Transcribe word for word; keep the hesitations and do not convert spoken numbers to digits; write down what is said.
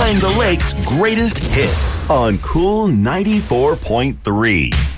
playing the lake's greatest hits on Cool ninety-four point three.